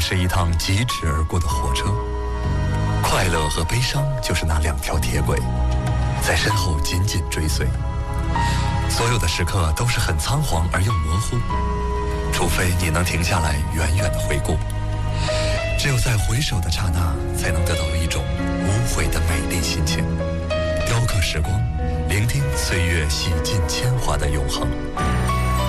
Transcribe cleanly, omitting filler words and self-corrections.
是一趟疾驰而过的火车，快乐和悲伤就是那两条铁轨，在身后紧紧追随。所有的时刻都是很仓皇而又模糊，除非你能停下来远远的回顾，只有在回首的刹那，才能得到一种无悔的美丽心情，雕刻时光，聆听岁月洗尽铅华的永恒。